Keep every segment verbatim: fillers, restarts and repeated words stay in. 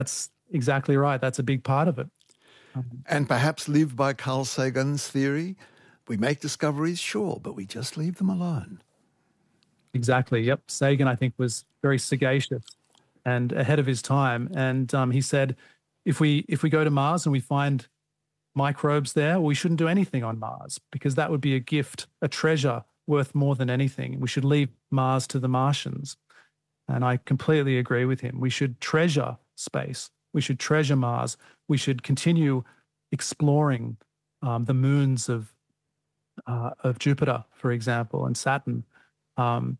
That's exactly right. That's a big part of it. Um, And perhaps live by Carl Sagan's theory. We make discoveries, sure, but we just leave them alone. exactly. Yep. Sagan, I think, was very sagacious and ahead of his time. And um, he said, if we if we go to Mars and we find microbes there, we shouldn't do anything on Mars because that would be a gift, a treasure worth more than anything. We should leave Mars to the Martians. And I completely agree with him. We should treasure space. We should treasure Mars. We should continue exploring um, the moons of uh, of Jupiter, for example, and Saturn. Um,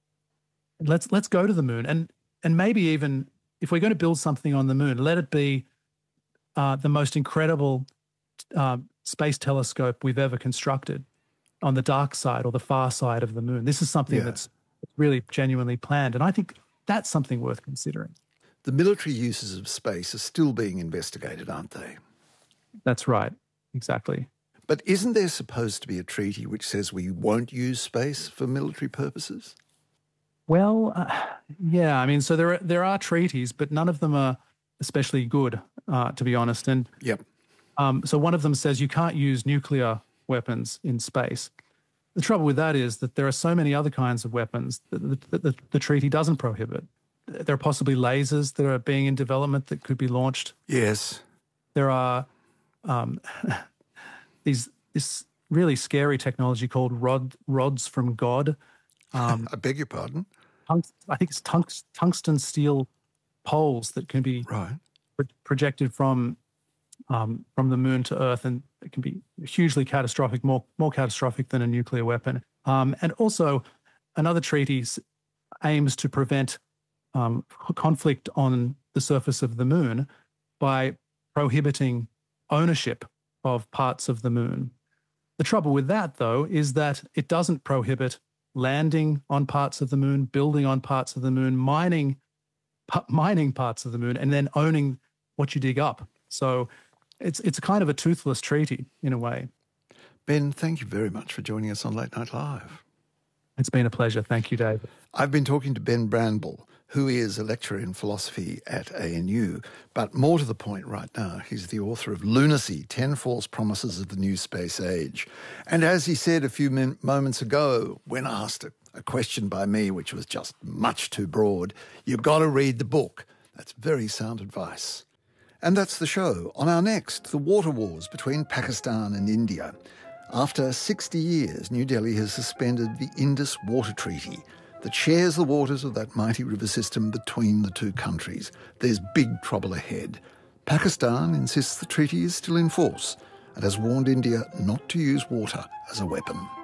let's let's go to the moon, and and maybe even if we're going to build something on the moon, let it be uh, the most incredible uh, space telescope we've ever constructed on the dark side or the far side of the moon. This is something Yeah. that's really genuinely planned, and I think that's something worth considering. The military uses of space are still being investigated, aren't they? That's right, exactly. But isn't there supposed to be a treaty which says we won't use space for military purposes? Well, uh, yeah, I mean, so there are, there are treaties, but none of them are especially good, uh, to be honest. And Yep. um, so one of them says you can't use nuclear weapons in space. The trouble with that is that there are so many other kinds of weapons that the, the, the, the treaty doesn't prohibit. There are possibly lasers that are being in development that could be launched. Yes. There are um, these this really scary technology called rod, rods from God. Um, I beg your pardon? tungs- I think it's tungs- tungsten steel poles that can be Right. pro- projected from um, from the moon to Earth, and it can be hugely catastrophic, more more catastrophic than a nuclear weapon. Um, and also, another treaty s- aims to prevent um, c- conflict on the surface of the moon by prohibiting ownership of parts of the moon. The trouble with that, though, is that it doesn't prohibit landing on parts of the moon, building on parts of the moon, mining p- mining parts of the moon, and then owning what you dig up. So it's it's a kind of a toothless treaty in a way. Ben, thank you very much for joining us on Late Night Live. It's been a pleasure. Thank you, David. I've been talking to Ben Brandble, who is a lecturer in philosophy at A N U. But more to the point right now, he's the author of Lunacy, ten False Promises of the New Space Age. And as he said a few min- moments ago, when asked a, a question by me, which was just much too broad, you've got to read the book. That's very sound advice. And that's the show. On our next, the water wars between Pakistan and India. After sixty years, New Delhi has suspended the Indus Water Treaty that shares the waters of that mighty river system between the two countries. There's big trouble ahead. Pakistan insists the treaty is still in force and has warned India not to use water as a weapon.